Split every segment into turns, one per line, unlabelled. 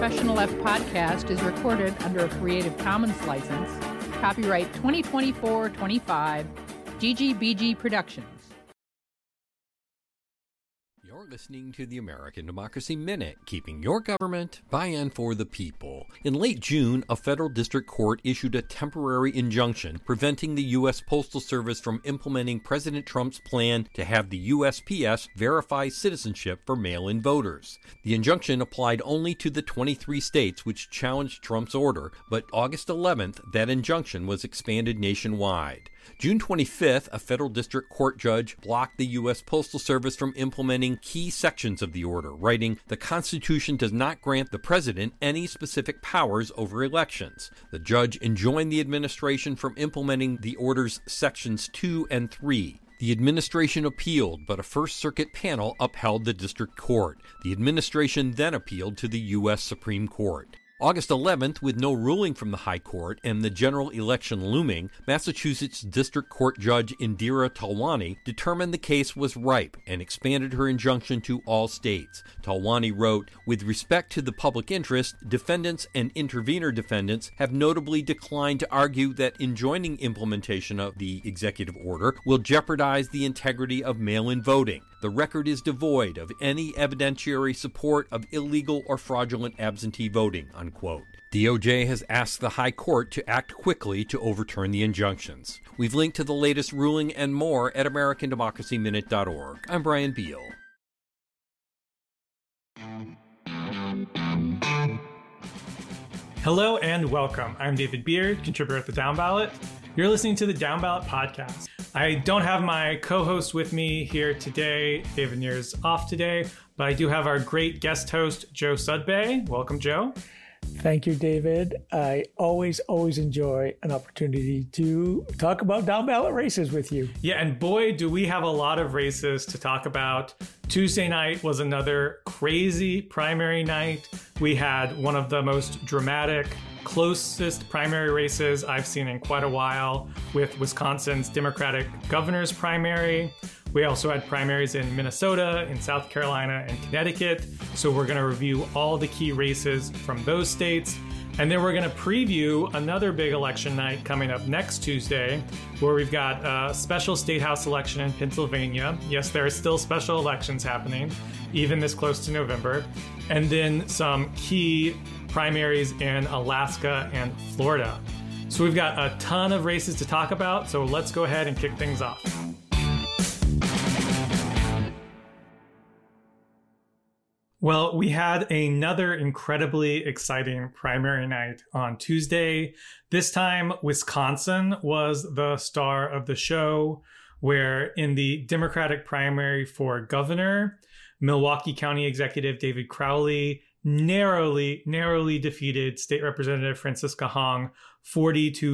Congressional Left podcast is recorded under a Creative Commons license. Copyright 2024-25, GGBG Productions.
You're listening to the American Democracy Minute, keeping your government by and for the people. In late June, a federal district court issued a temporary injunction preventing the U.S. Postal Service from implementing President Trump's plan to have the USPS verify citizenship for mail-in voters. The injunction applied only to the 23 states which challenged Trump's order, but August 11th, that injunction was expanded nationwide. June 25th, a federal district court judge blocked the U.S. Postal Service from implementing key sections of the order, writing, "The Constitution does not grant the president any specific powers over elections." The judge enjoined the administration from implementing the order's sections 2 and 3. The administration appealed, but a First Circuit panel upheld the district court. The administration then appealed to the U.S. Supreme Court. August 11th, with no ruling from the High Court and the general election looming, Massachusetts District Court Judge Indira Talwani determined the case was ripe and expanded her injunction to all states. Talwani wrote, "With respect to the public interest, defendants and intervener defendants have notably declined to argue that enjoining implementation of the executive order will jeopardize the integrity of mail-in voting. The record is devoid of any evidentiary support of illegal or fraudulent absentee voting," unquote. DOJ has asked the High Court to act quickly to overturn the injunctions. We've linked to the latest ruling and more at AmericanDemocracyMinute.org. I'm Brian Beal.
Hello and welcome. I'm David Beard, contributor at The Down Ballot. You're listening to The Down Ballot podcast. I don't have my co-host with me here today. David Neer's off today, but I do have our great guest host, Joe Sudbay. Welcome, Joe.
Thank you, David. I always enjoy an opportunity to talk about down ballot races with you.
Yeah, and boy, do we have a lot of races to talk about. Tuesday night was another crazy primary night. We had one of the most dramatic, closest primary races I've seen in quite a while with Wisconsin's Democratic governor's primary. We also had primaries in Minnesota, in South Carolina, and Connecticut. So we're going to review all the key races from those states. And then we're going to preview another big election night coming up next Tuesday, where we've got a special state house election in Pennsylvania. Yes, there are still special elections happening, even this close to November. And then some key primaries in Alaska and Florida. So we've got a ton of races to talk about. So let's go ahead and kick things off. Well, we had another incredibly exciting primary night on Tuesday. This time, Wisconsin was the star of the show, where in the Democratic primary for governor, Milwaukee County Executive David Crowley narrowly defeated State Representative Francisca Hong 40 to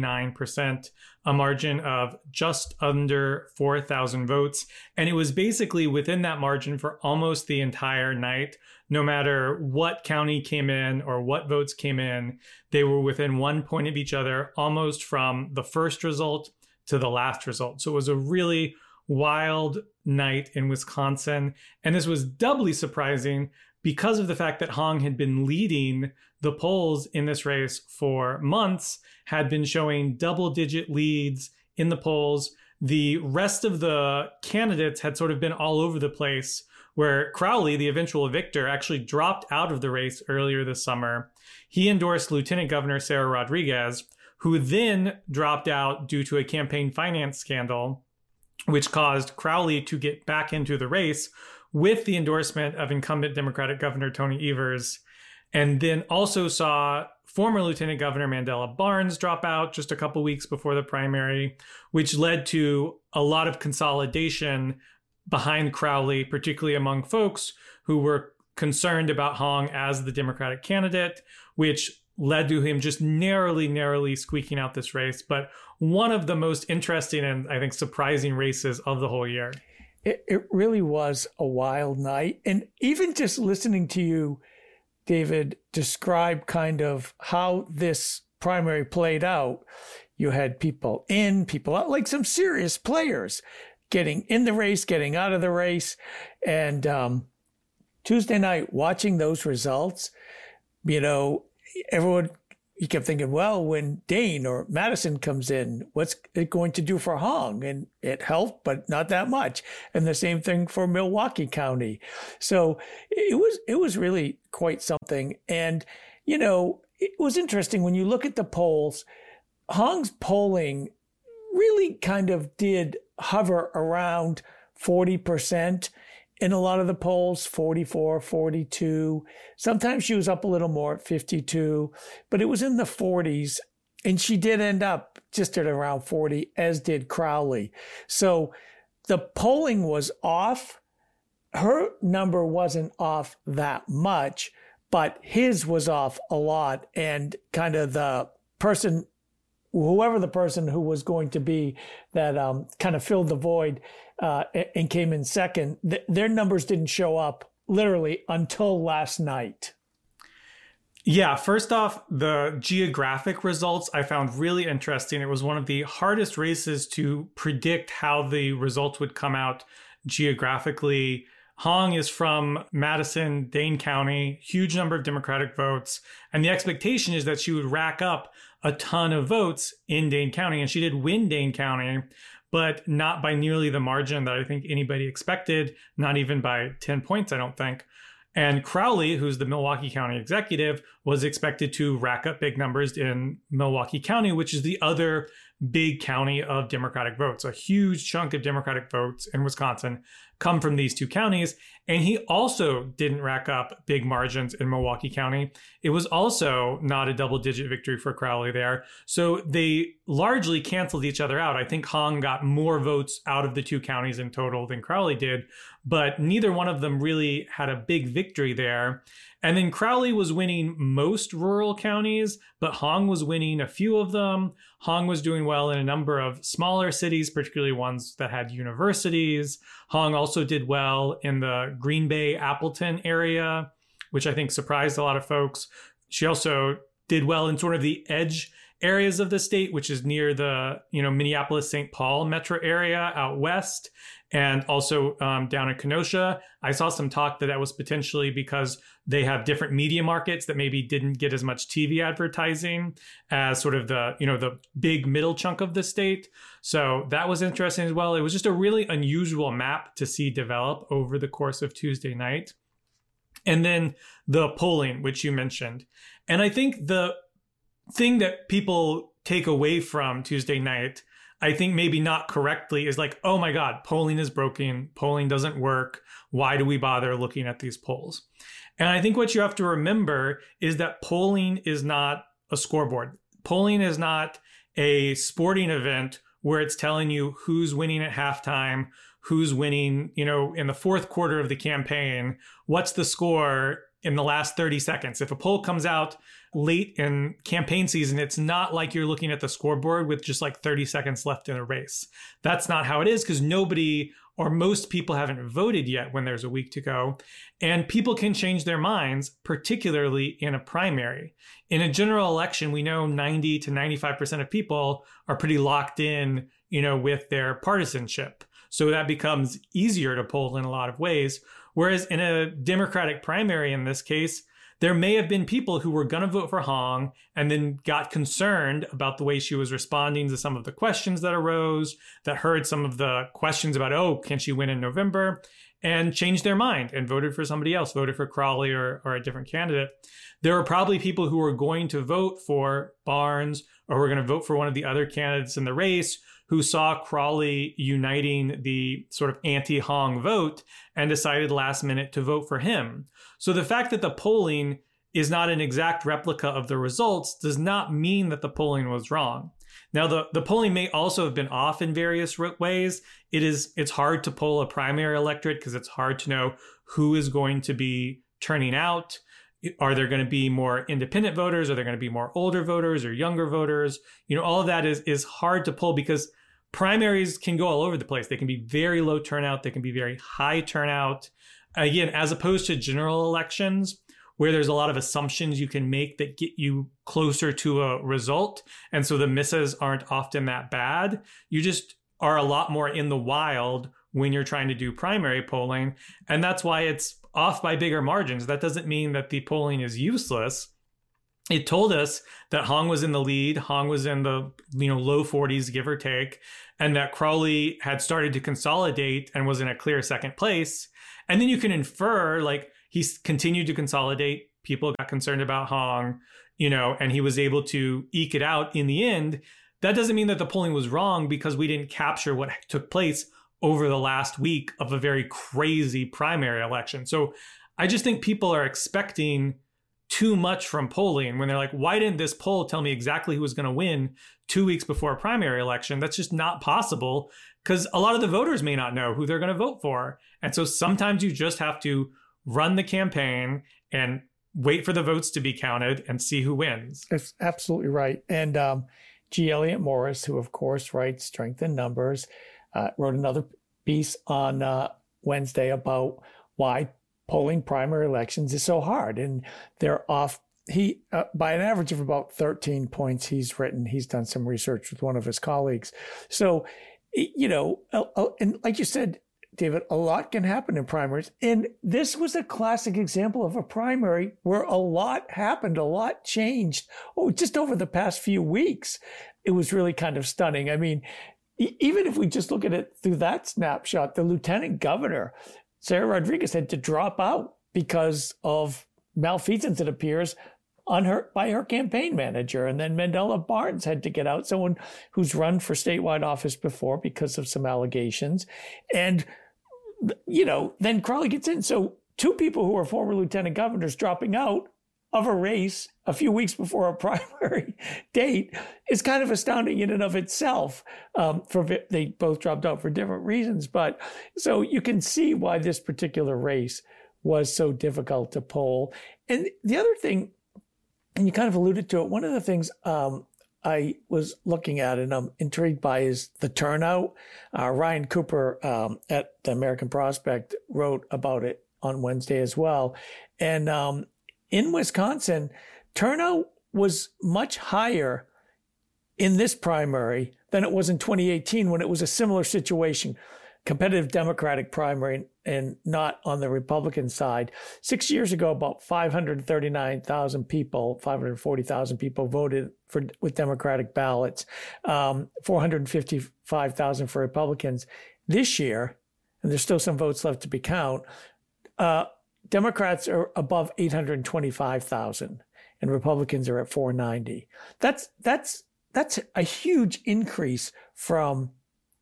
39%, a margin of just under 4,000 votes. And it was basically within that margin for almost the entire night. No matter what county came in or what votes came in, they were within 1 point of each other, almost from the first result to the last result. So it was a really wild night in Wisconsin. And this was doubly surprising because of the fact that Hong had been leading the polls in this race for months, had been showing double-digit leads in the polls. The rest of the candidates had sort of been all over the place, where Crowley, the eventual victor, actually dropped out of the race earlier this summer. He endorsed Lieutenant Governor Sarah Rodriguez, who then dropped out due to a campaign finance scandal, which caused Crowley to get back into the race with the endorsement of incumbent Democratic Governor Tony Evers, and then also saw former Lieutenant Governor Mandela Barnes drop out just a couple weeks before the primary, which led to a lot of consolidation behind Crowley, particularly among folks who were concerned about Hong as the Democratic candidate, which led to him just narrowly squeaking out this race. But one of the most interesting and I think surprising races of the whole year.
It really was a wild night. And even just listening to you, David, describe kind of how this primary played out, you had people in, people out, like some serious players getting in the race, getting out of the race. And Tuesday night, watching those results, everyone, you kept thinking, well, when Dane or Madison comes in, what's it going to do for Hong? And it helped, but not that much. And the same thing for Milwaukee County. So it was really quite something. And, it was interesting when you look at the polls, Hong's polling really kind of did hover around 40%. In a lot of the polls, 44, 42. Sometimes she was up a little more at 52, but it was in the 40s. And she did end up just at around 40, as did Crowley. So the polling was off. Her number wasn't off that much, but his was off a lot. And kind of whoever the person who was going to be that kind of filled the void and came in second, their numbers didn't show up literally until last night.
Yeah, first off, the geographic results I found really interesting. It was one of the hardest races to predict how the results would come out geographically. Hong is from Madison, Dane County, huge number of Democratic votes. And the expectation is that she would rack up a ton of votes in Dane County. And she did win Dane County, but not by nearly the margin that I think anybody expected, not even by 10 points, I don't think. And Crowley, who's the Milwaukee County executive, was expected to rack up big numbers in Milwaukee County, which is the other big county of Democratic votes. A huge chunk of Democratic votes in Wisconsin come from these two counties. And he also didn't rack up big margins in Milwaukee County. It was also not a double-digit victory for Crowley there. So they largely canceled each other out. I think Hong got more votes out of the two counties in total than Crowley did, but neither one of them really had a big victory there. And then Crowley was winning most rural counties, but Hong was winning a few of them. Hong was doing well in a number of smaller cities, particularly ones that had universities. Hong also did well in the Green Bay, Appleton area, which I think surprised a lot of folks. She also did well in sort of the edge areas of the state, which is near the, Minneapolis, St. Paul metro area out west, and also down in Kenosha. I saw some talk that was potentially because they have different media markets that maybe didn't get as much TV advertising as sort of the big middle chunk of the state. So that was interesting as well. It was just a really unusual map to see develop over the course of Tuesday night. And then the polling, which you mentioned. And I think the thing that people take away from Tuesday night, I think maybe not correctly, is like, oh my God, polling is broken. Polling doesn't work. Why do we bother looking at these polls? And I think what you have to remember is that polling is not a scoreboard. Polling is not a sporting event where it's telling you who's winning at halftime, who's winning, in the fourth quarter of the campaign, what's the score in the last 30 seconds. If a poll comes out late in campaign season, it's not like you're looking at the scoreboard with just like 30 seconds left in a race. That's not how it is, because nobody or most people haven't voted yet when there's a week to go. And people can change their minds, particularly in a primary. In a general election, we know 90 to 95% of people are pretty locked in, with their partisanship. So that becomes easier to poll in a lot of ways. Whereas in a Democratic primary, in this case, there may have been people who were going to vote for Hong and then got concerned about the way she was responding to some of the questions that arose, that heard some of the questions about, oh, can she win in November, and changed their mind and voted for somebody else, voted for Crowley or a different candidate. There were probably people who were going to vote for Barnes or were going to vote for one of the other candidates in the race who saw Crowley uniting the sort of anti-Hong vote and decided last minute to vote for him. So the fact that the polling is not an exact replica of the results does not mean that the polling was wrong. Now, the polling may also have been off in various ways. It's hard to poll a primary electorate because it's hard to know who is going to be turning out. Are there going to be more independent voters? Are there going to be more older voters or younger voters? All of that is hard to poll because primaries can go all over the place. They can be very low turnout. They can be very high turnout. Again, as opposed to general elections, where there's a lot of assumptions you can make that get you closer to a result. And so the misses aren't often that bad. You just are a lot more in the wild when you're trying to do primary polling. And that's why it's off by bigger margins. That doesn't mean that the polling is useless. It told us that Hong was in the lead. Hong was in the low 40s, give or take, and that Crowley had started to consolidate and was in a clear second place. And then you can infer, like, he continued to consolidate. People got concerned about Hong, and he was able to eke it out in the end. That doesn't mean that the polling was wrong, because we didn't capture what took place over the last week of a very crazy primary election. So I just think people are expecting too much from polling when they're like, why didn't this poll tell me exactly who was going to win 2 weeks before a primary election? That's just not possible, because a lot of the voters may not know who they're going to vote for. And so sometimes you just have to run the campaign and wait for the votes to be counted and see who wins.
That's absolutely right. And G. Elliott Morris, who of course writes Strength in Numbers, wrote another piece on Wednesday about why polling primary elections is so hard. And they're off. He, by an average of about 13 points, he's done some research with one of his colleagues. So, and like you said, David, a lot can happen in primaries. And this was a classic example of a primary where a lot happened, a lot changed. Just over the past few weeks, it was really kind of stunning. I mean, even if we just look at it through that snapshot, the lieutenant governor, Sarah Rodriguez, had to drop out because of malfeasance, it appears, by her campaign manager. And then Mandela Barnes had to get out, someone who's run for statewide office before because of some allegations. And, then Crowley gets in. So two people who are former lieutenant governors dropping out of a race a few weeks before a primary date is kind of astounding in and of itself. They both dropped out for different reasons. But so you can see why this particular race was so difficult to poll. And the other thing, and you kind of alluded to it, one of the things I was looking at and I'm intrigued by is the turnout. Ryan Cooper at the American Prospect wrote about it on Wednesday as well. And in Wisconsin, turnout was much higher in this primary than it was in 2018 when it was a similar situation, competitive Democratic primary and not on the Republican side. 6 years ago, about 540,000 people voted with Democratic ballots, 455,000 for Republicans. This year, and there's still some votes left to be counted, Democrats are above 825,000 and Republicans are at 490. That's a huge increase from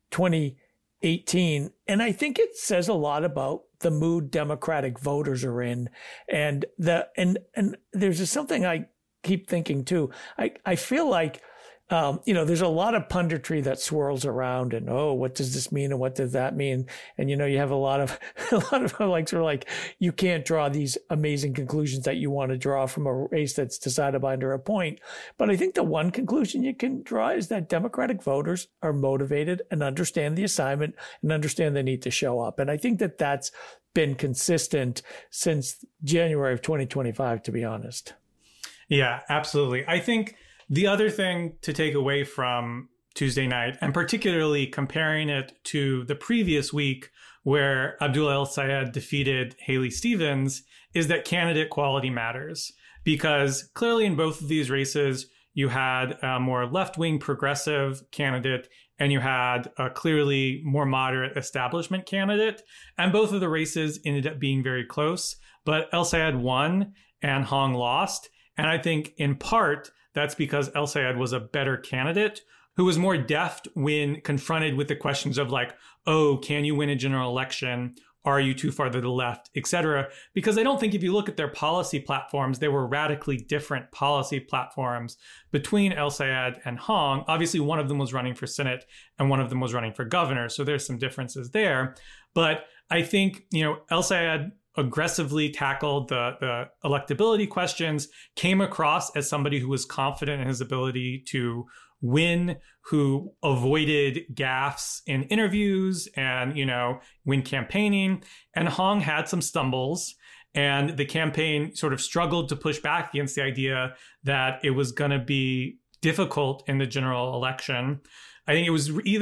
2018. And I think it says a lot about the mood Democratic voters are in. And there's just something I keep thinking too. I feel like, there's a lot of punditry that swirls around and, what does this mean? And what does that mean? And, you have a lot of like, sort of like, you can't draw these amazing conclusions that you want to draw from a race that's decided by under a point. But I think the one conclusion you can draw is that Democratic voters are motivated and understand the assignment and understand they need to show up. And I think that that's been consistent since January of 2025, to be honest.
Yeah, absolutely. I think the other thing to take away from Tuesday night, and particularly comparing it to the previous week where Abdullah El-Sayed defeated Haley Stevens, is that candidate quality matters. Because clearly in both of these races, you had a more left-wing progressive candidate and you had a clearly more moderate establishment candidate. And both of the races ended up being very close. But El-Sayed won and Hong lost. And I think in part, that's because El-Sayed was a better candidate who was more deft when confronted with the questions of like, can you win a general election? Are you too far to the left, et cetera? Because I don't think if you look at their policy platforms, they were radically different policy platforms between El-Sayed and Hong. Obviously, one of them was running for Senate and one of them was running for governor. So there's some differences there. But I think, El-Sayed aggressively tackled the electability questions, came across as somebody who was confident in his ability to win, who avoided gaffes in interviews and, when campaigning. And Hong had some stumbles, and the campaign sort of struggled to push back against the idea that it was going to be difficult in the general election. I think it was either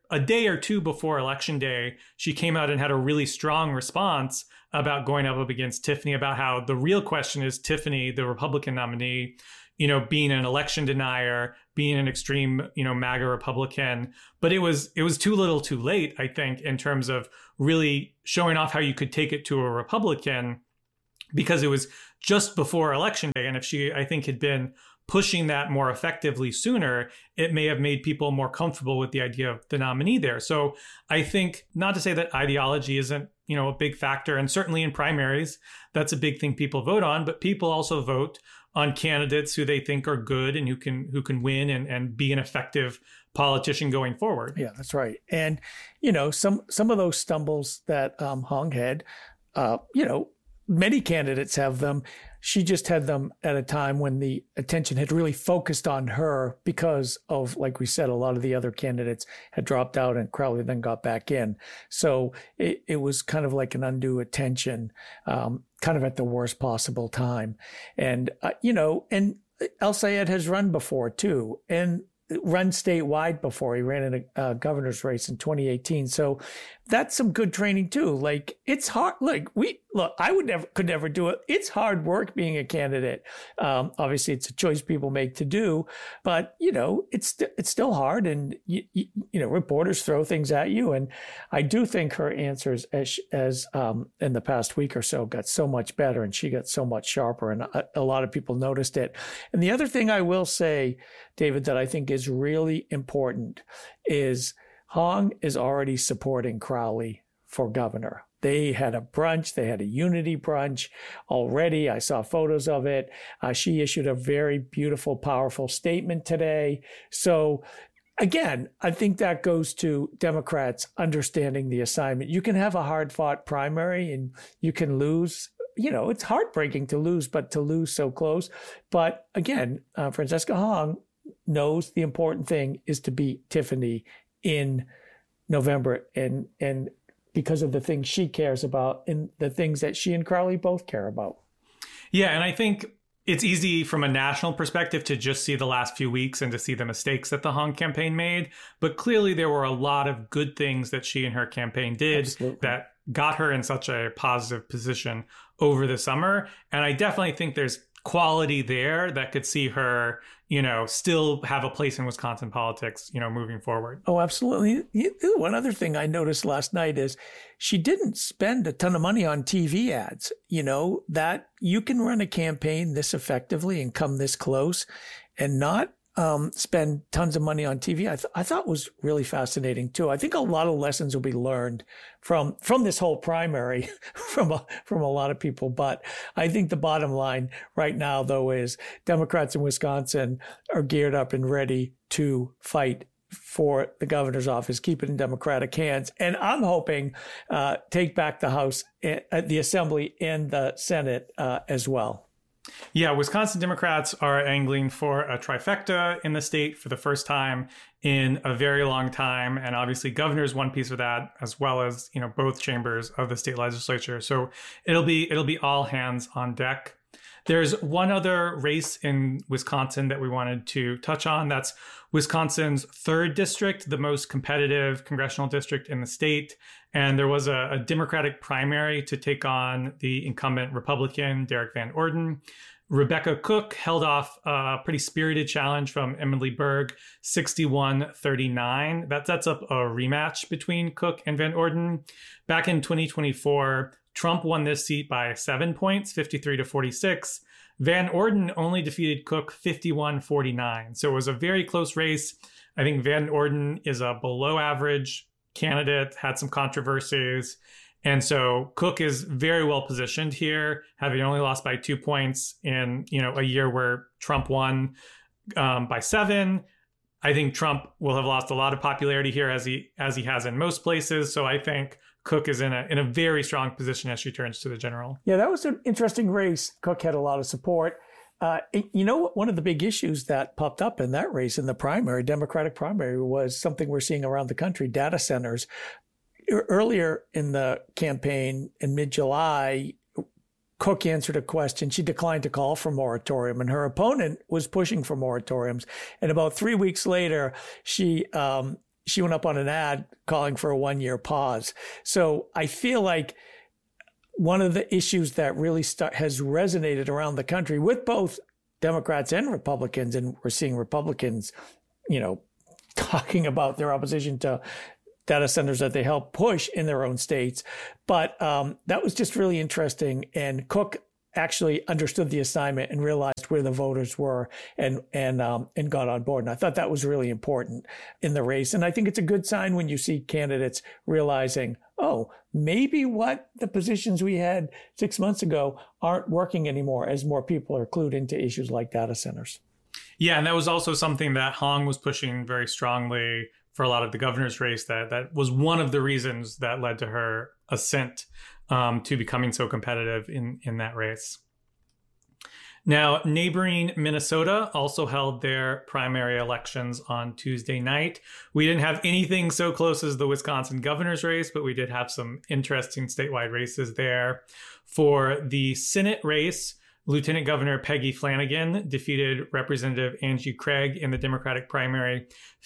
a day or two before Election Day, she came out and had a really strong response about going up against Tiffany, about how the real question is Tiffany, the Republican nominee, being an election denier, being an extreme, MAGA Republican. But it was too little too late, I think, in terms of really showing off how you could take it to a Republican, because it was just before Election Day. And if she, I think, had been pushing that more effectively sooner, it may have made people more comfortable with the idea of the nominee there. So I think, not to say that ideology isn't, a big factor, and certainly in primaries, that's a big thing people vote on, but people also vote on candidates who they think are good and who can win and be an effective politician going forward.
Yeah, that's right. And, some of those stumbles that Hong had, many candidates have them. She just had them at a time when the attention had really focused on her because of, like we said, a lot of the other candidates had dropped out and Crowley then got back in. So it was kind of like an undue attention, kind of at the worst possible time. And, and El Sayed has run before too, and run statewide before. He ran in a governor's race in 2018. So that's some good training too. Like, it's hard. I could never do it. It's hard work being a candidate. Obviously it's a choice people make to do, but it's still hard. And reporters throw things at you. And I do think her answers as in the past week or so got so much better, and she got so much sharper, and a lot of people noticed it. And the other thing I will say, David, that I think is really important is Hong is already supporting Crowley for governor. They had a brunch. They had a unity brunch already. I saw photos of it. She issued a very beautiful, powerful statement today. So again, I think that goes to Democrats understanding the assignment. You can have a hard-fought primary and you can lose. It's heartbreaking to lose, but to lose so close. But again, Francesca Hong knows the important thing is to beat Tiffany in November, and because of the things she cares about and the things that she and Crowley both care about.
Yeah, and I think it's easy from a national perspective to just see the last few weeks and to see the mistakes that the Hong campaign made. But clearly there were a lot of good things that she and her campaign did. Absolutely. That got her in such a positive position over the summer. And I definitely think there's quality there that could see her, still have a place in Wisconsin politics, moving forward.
Oh, absolutely. One other thing I noticed last night is she didn't spend a ton of money on TV ads. That you can run a campaign this effectively and come this close and not spend tons of money on TV. I thought was really fascinating too. I think a lot of lessons will be learned from this whole primary from a lot of people. But I think the bottom line right now, though, is Democrats in Wisconsin are geared up and ready to fight for the governor's office, keep it in Democratic hands. And I'm hoping take back the House, the Assembly, and the Senate as well.
Yeah, Wisconsin Democrats are angling for a trifecta in the state for the first time in a very long time. And obviously governor's one piece of that, as well as, both chambers of the state legislature. So it'll be all hands on deck. There's one other race in Wisconsin that we wanted to touch on. That's Wisconsin's 3rd district, the most competitive congressional district in the state. And there was a Democratic primary to take on the incumbent Republican, Derek Van Orden. Rebecca Cook held off a pretty spirited challenge from Emily Berg, 61-39. That sets up a rematch between Cook and Van Orden. Back in 2024, Trump won this seat by 7 points, 53-46. Van Orden only defeated Cook 51-49. So it was a very close race. I think Van Orden is a below average candidate, had some controversies. And so Cook is very well positioned here, having only lost by 2 points in, a year where Trump won by 7. I think Trump will have lost a lot of popularity here as he has in most places. So I think Cook is in a very strong position as she turns to the general.
Yeah, that was an interesting race. Cook had a lot of support. One of the big issues that popped up in that race in the primary, Democratic primary, was something we're seeing around the country, data centers. Earlier in the campaign in mid-July, Cook answered a question. She declined to call for moratorium, and her opponent was pushing for moratoriums. And about 3 weeks later, she she went up on an ad calling for a 1-year pause. So I feel like one of the issues that really has resonated around the country with both Democrats and Republicans, and we're seeing Republicans, talking about their opposition to data centers that they help push in their own states. But that was just really interesting. And Cook actually understood the assignment and realized where the voters were and got on board. And I thought that was really important in the race. And I think it's a good sign when you see candidates realizing, oh, maybe what the positions we had 6 months ago aren't working anymore as more people are clued into issues like data centers.
Yeah, and that was also something that Hong was pushing very strongly for a lot of the governor's race. That was one of the reasons that led to her ascent to becoming so competitive in that race. Now, neighboring Minnesota also held their primary elections on Tuesday night. We didn't have anything so close as the Wisconsin governor's race, but we did have some interesting statewide races there. For the Senate race, Lieutenant Governor Peggy Flanagan defeated Representative Angie Craig in the Democratic primary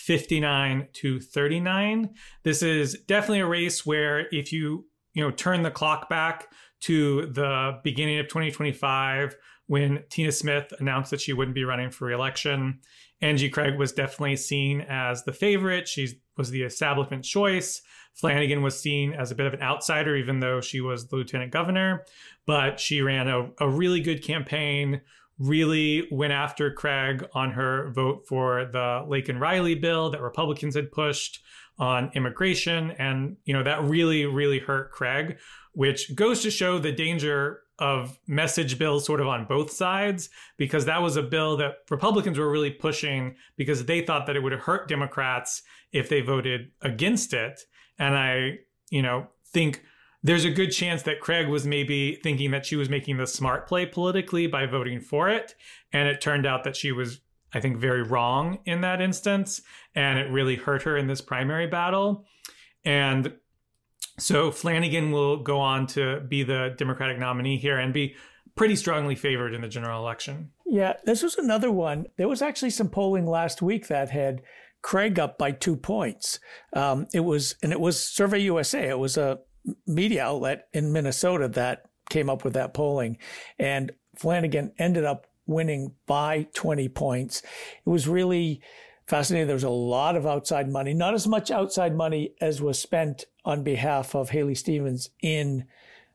59-39. This is definitely a race where if you turn the clock back to the beginning of 2025, when Tina Smith announced that she wouldn't be running for re-election, Angie Craig was definitely seen as the favorite. She was the establishment choice. Flanagan was seen as a bit of an outsider, even though she was the lieutenant governor. But she ran a really good campaign, really went after Craig on her vote for the Laken-Riley bill that Republicans had pushed on immigration. And, that really, really hurt Craig, which goes to show the danger of message bills sort of on both sides, because that was a bill that Republicans were really pushing because they thought that it would hurt Democrats if they voted against it. And I, think there's a good chance that Craig was maybe thinking that she was making the smart play politically by voting for it. And it turned out that she was, I think, very wrong in that instance. And it really hurt her in this primary battle. And so Flanagan will go on to be the Democratic nominee here and be pretty strongly favored in the general election.
Yeah, this was another one. There was actually some polling last week that had Craig up by 2 points. It was Survey USA. It was a media outlet in Minnesota that came up with that polling. And Flanagan ended up winning by 20 points. It was really fascinating. There was a lot of outside money, not as much outside money as was spent on behalf of Haley Stevens in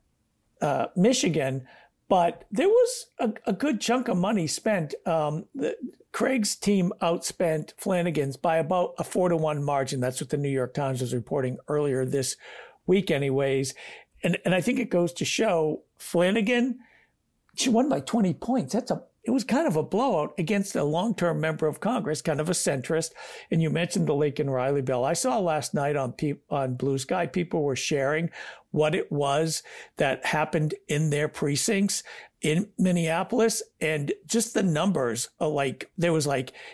Michigan, but there was a good chunk of money spent. Craig's team outspent Flanagan's by about a 4-1 margin. That's what the New York Times was reporting earlier this week anyways. And I think it goes to show Flanagan, she won by 20 points. It was kind of a blowout against a long-term member of Congress, kind of a centrist. And you mentioned the Laken-Riley bill. I saw last night on Blue Sky, people were sharing what it was that happened in their precincts in Minneapolis. And just the numbers are there was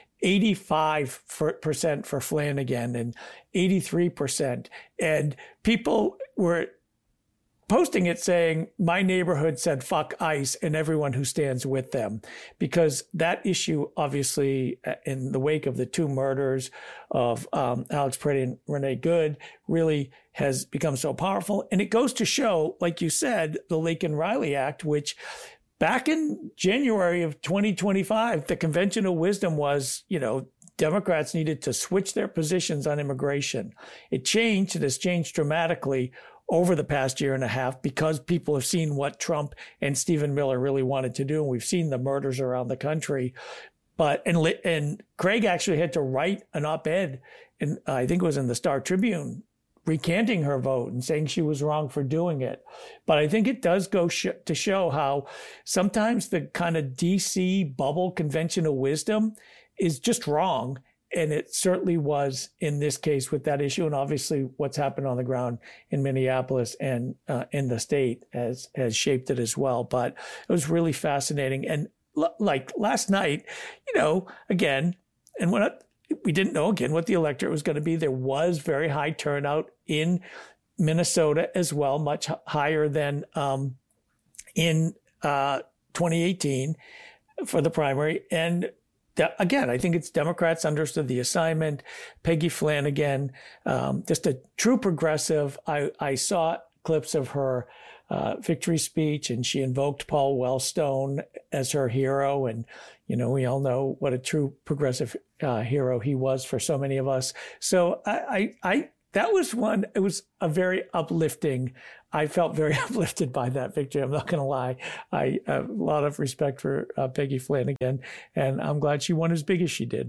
85% for Flanagan and 83%. And people were posting it saying, my neighborhood said, fuck ICE and everyone who stands with them, because that issue, obviously, in the wake of the 2 murders of Alex Peretti and Renee Good, really has become so powerful. And it goes to show, like you said, the Laken-Riley Act, which back in January of 2025, the convention of wisdom was, Democrats needed to switch their positions on immigration. It has changed dramatically over the past year and a half because people have seen what Trump and Stephen Miller really wanted to do. And we've seen the murders around the country. And Craig actually had to write an op-ed, and I think it was in the Star Tribune, recanting her vote and saying she was wrong for doing it. But I think it does go to show how sometimes the kind of DC bubble convention of wisdom is just wrong. And it certainly was in this case with that issue. And obviously what's happened on the ground in Minneapolis and in the state has shaped it as well. But it was really fascinating. And like last night, again, and we didn't know again what the electorate was going to be. There was very high turnout in Minnesota as well, much higher than in 2018 for the primary. And again, I think it's Democrats understood the assignment. Peggy Flanagan, just a true progressive. I saw clips of her victory speech, and she invoked Paul Wellstone as her hero. And, we all know what a true progressive hero he was for so many of us. So that was one, it was a very uplifting. I felt very uplifted by that victory. I'm not going to lie. I have a lot of respect for Peggy Flanagan, and I'm glad she won as big as she did.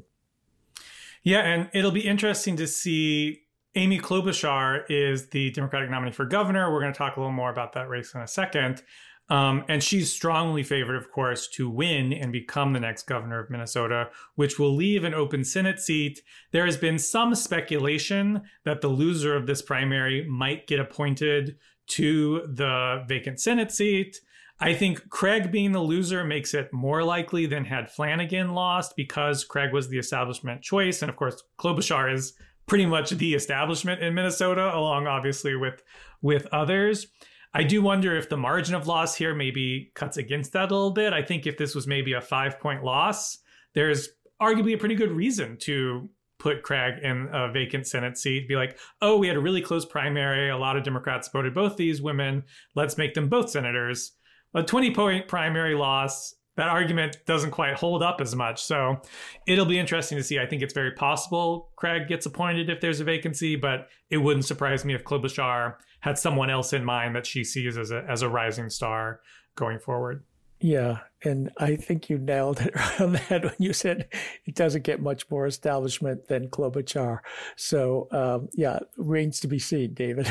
Yeah, and it'll be interesting to see. Amy Klobuchar is the Democratic nominee for governor. We're going to talk a little more about that race in a second. And she's strongly favored, of course, to win and become the next governor of Minnesota, which will leave an open Senate seat. There has been some speculation that the loser of this primary might get appointed to the vacant Senate seat. I think Craig being the loser makes it more likely than had Flanagan lost, because Craig was the establishment choice. And of course, Klobuchar is pretty much the establishment in Minnesota, along obviously with others. I do wonder if the margin of loss here maybe cuts against that a little bit. I think if this was maybe a 5-point loss, there's arguably a pretty good reason to put Craig in a vacant Senate seat. Be like, oh, we had a really close primary. A lot of Democrats voted both these women. Let's make them both senators. A 20-point primary loss, that argument doesn't quite hold up as much. So it'll be interesting to see. I think it's very possible Craig gets appointed if there's a vacancy, but it wouldn't surprise me if Klobuchar had someone else in mind that she sees as a rising star going forward.
Yeah, and I think you nailed it right on the head when you said it doesn't get much more establishment than Klobuchar. So, remains to be seen, David.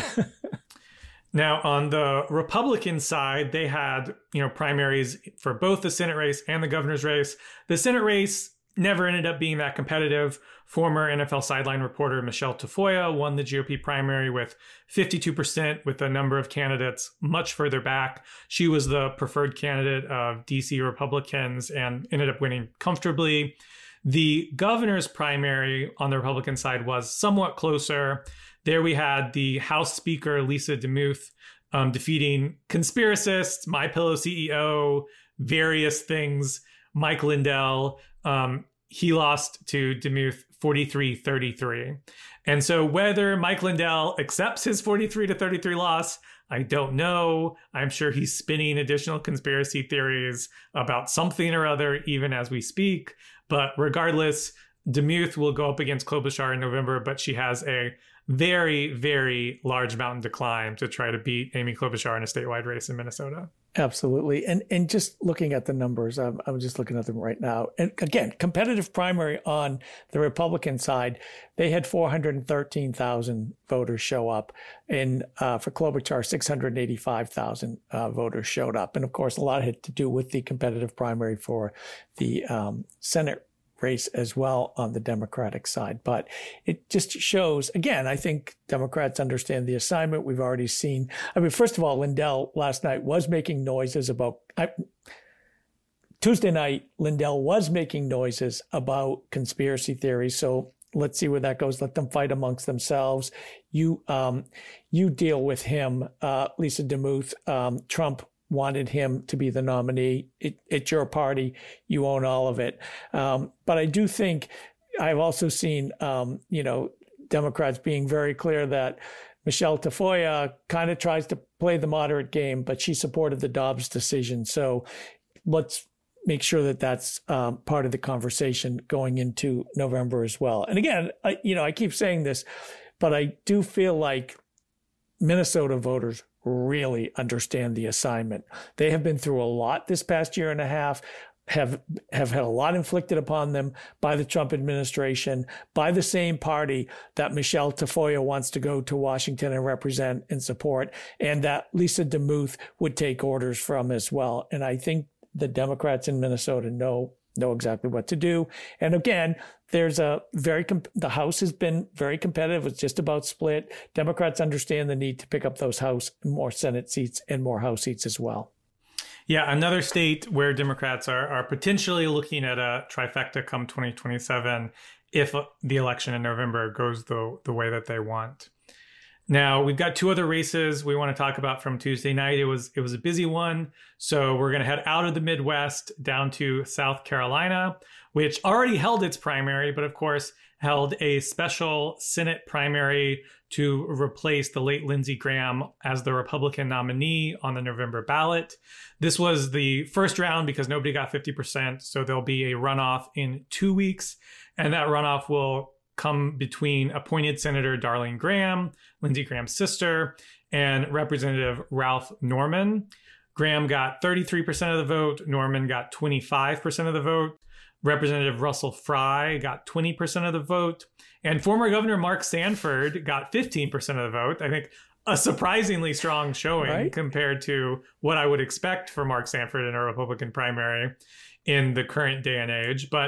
Now, on the Republican side, they had, primaries for both the Senate race and the governor's race. The Senate race never ended up being that competitive. Former NFL sideline reporter Michelle Tafoya won the GOP primary with 52%, with a number of candidates much further back. She was the preferred candidate of DC Republicans and ended up winning comfortably. The governor's primary on the Republican side was somewhat closer. There we had the House Speaker, Lisa DeMuth, defeating conspiracists, MyPillow CEO, various things, Mike Lindell. He lost to DeMuth 43-33. And so whether Mike Lindell accepts his 43-33 loss, I don't know. I'm sure he's spinning additional conspiracy theories about something or other, even as we speak. But regardless, DeMuth will go up against Klobuchar in November, but she has a very, very large mountain to climb to try to beat Amy Klobuchar in a statewide race in Minnesota.
Absolutely. And just looking at the numbers, I'm just looking at them right now. And again, competitive primary on the Republican side, they had 413,000 voters show up. And for Klobuchar, 685,000 voters showed up. And of course, a lot had to do with the competitive primary for the Senate race as well on the Democratic side. But it just shows, again, I think Democrats understand the assignment. We've already seen, first of all, Lindell last night was making noises about, Tuesday night, Lindell was making noises about conspiracy theories. So let's see where that goes. Let them fight amongst themselves. You deal with him, Lisa DeMuth. Trump wanted him to be the nominee. It's your party. You own all of it. But I do think I've also seen, Democrats being very clear that Michelle Tafoya kind of tries to play the moderate game, but she supported the Dobbs decision. So let's make sure that that's part of the conversation going into November as well. And again, I keep saying this, but I do feel like Minnesota voters really understand the assignment. They have been through a lot this past year and a half, have had a lot inflicted upon them by the Trump administration, by the same party that Michelle Tafoya wants to go to Washington and represent and support, and that Lisa DeMuth would take orders from as well. And I think the Democrats in Minnesota know exactly what to do. And again, there's the House has been very competitive. It's just about split. Democrats understand the need to pick up those House, more Senate seats and more House seats as well.
Yeah, another state where Democrats are potentially looking at a trifecta come 2027 if the election in November goes the way that they want. Now, we've got two other races we want to talk about from Tuesday night. It was a busy one. So we're going to head out of the Midwest down to South Carolina, which already held its primary, but of course held a special Senate primary to replace the late Lindsey Graham as the Republican nominee on the November ballot. This was the first round because nobody got 50%. So there'll be a runoff in 2 weeks. And that runoff will come between appointed Senator Darlene Graham, Lindsey Graham's sister, and Representative Ralph Norman. Graham got 33% of the vote. Norman got 25% of the vote. Representative Russell Fry got 20% of the vote. And former Governor Mark Sanford got 15% of the vote. I think a surprisingly strong showing compared to what I would expect for Mark Sanford in a Republican primary in the current day and age. But,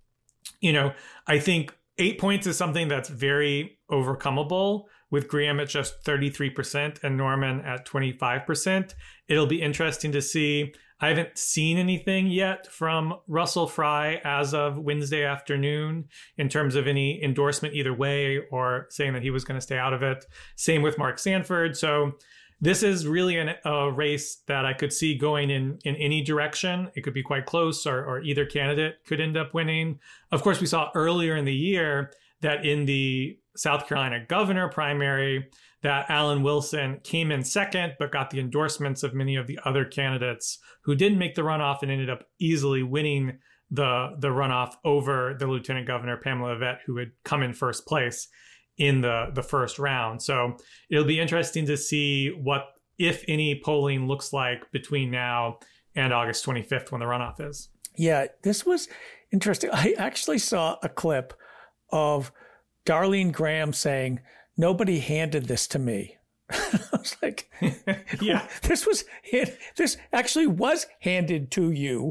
I think 8 points is something that's very overcomable with Graham at just 33% and Norman at 25%. It'll be interesting to see. I haven't seen anything yet from Russell Fry as of Wednesday afternoon in terms of any endorsement either way or saying that he was going to stay out of it. Same with Mark Sanford. So this is really a race that I could see going in any direction. It could be quite close or either candidate could end up winning. Of course, we saw earlier in the year that in the South Carolina governor primary that Alan Wilson came in second, but got the endorsements of many of the other candidates who didn't make the runoff and ended up easily winning the runoff over the Lieutenant Governor Pamela Yvette, who had come in first place in the first round. So it'll be interesting to see what, if any, polling looks like between now and August 25th when the runoff is.
Yeah, this was interesting. I actually saw a clip of Darlene Graham saying, "Nobody handed this to me." I was like,
yeah,
this actually was handed to you.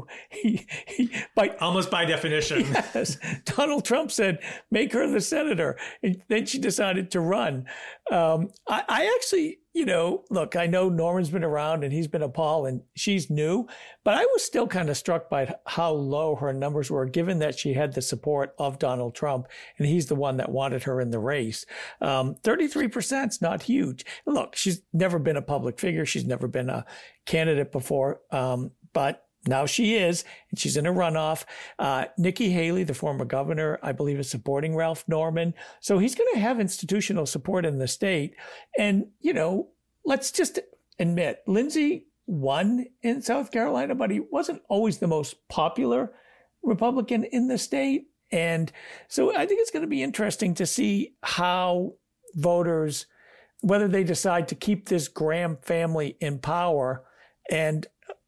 Almost by definition.
Yes. Donald Trump said, "Make her the senator." And then she decided to run. I actually, look, I know Norman's been around and he's been a Paul and she's new, but I was still kind of struck by how low her numbers were, given that she had the support of Donald Trump and he's the one that wanted her in the race. 33% is not huge. Look, she's never been a public figure. She's never been a candidate before, but now she is, and she's in a runoff. Nikki Haley, the former governor, I believe, is supporting Ralph Norman. So he's going to have institutional support in the state. And, let's just admit, Lindsey won in South Carolina, but he wasn't always the most popular Republican in the state. And so I think it's going to be interesting to see how voters, whether they decide to keep this Graham family in power and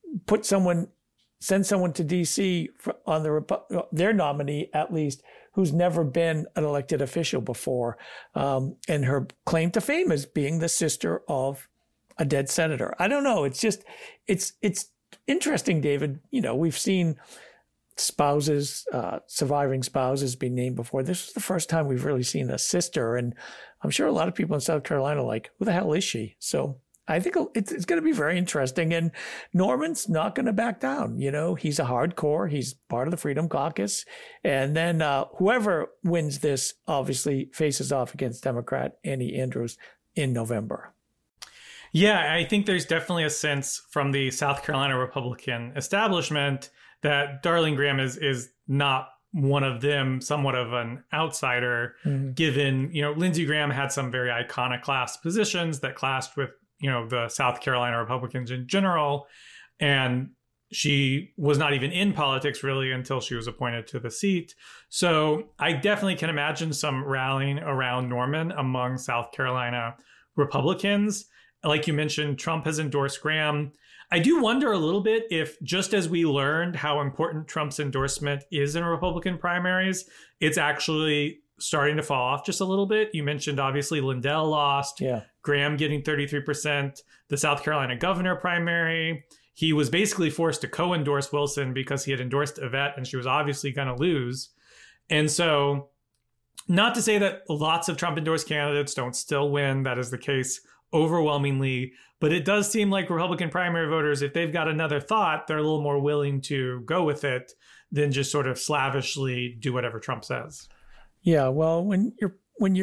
send someone to D.C. on their nominee, at least, who's never been an elected official before. And her claim to fame is being the sister of a dead senator. I don't know. It's interesting, David. We've seen spouses, surviving spouses being named before. This was the first time we've really seen a sister. And I'm sure a lot of people in South Carolina are like, who the hell is she? So I think it's going to be very interesting. And Norman's not going to back down. He's a hardcore. He's part of the Freedom Caucus. And then whoever wins this obviously faces off against Democrat Annie Andrews in November.
Yeah, I think there's definitely a sense from the South Carolina Republican establishment that Darlene Graham is not one of them, somewhat of an outsider, given, Lindsey Graham had some very iconoclast positions that clashed with the South Carolina Republicans in general. And she was not even in politics really until she was appointed to the seat. So I definitely can imagine some rallying around Norman among South Carolina Republicans. Like you mentioned, Trump has endorsed Graham. I do wonder a little bit if, just as we learned how important Trump's endorsement is in Republican primaries, it's actually starting to fall off just a little bit. You mentioned, obviously, Lindell lost.
Yeah.
Graham getting 33%. The South Carolina governor primary, he was basically forced to co-endorse Wilson because he had endorsed Yvette and she was obviously going to lose. And so, not to say that lots of Trump-endorsed candidates don't still win. That is the case overwhelmingly. But it does seem like Republican primary voters, if they've got another thought, they're a little more willing to go with it than just sort of slavishly do whatever Trump says.
Yeah, well, when you're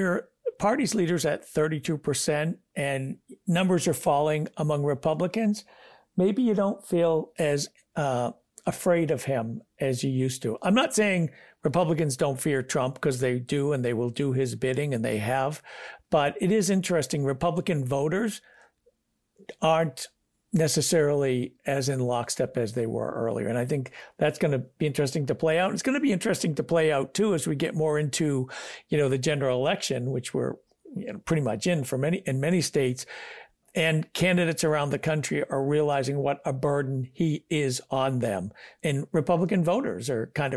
party's leader's at 32% and numbers are falling among Republicans, maybe you don't feel as afraid of him as you used to. I'm not saying Republicans don't fear Trump, because they do, and they will do his bidding, and they have. But it is interesting. Republican voters aren't necessarily as in lockstep as they were earlier. And I think that's going to be interesting to play out. It's going to be interesting to play out, too, as we get more into, the general election, which we're pretty much in many states. And candidates around the country are realizing what a burden he is on them. And Republican voters are kind of